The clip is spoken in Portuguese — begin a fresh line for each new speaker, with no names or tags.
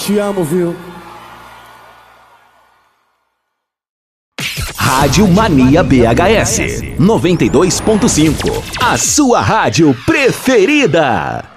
Te amo, viu?
Rádio Mania BHS 92.5, a sua rádio preferida.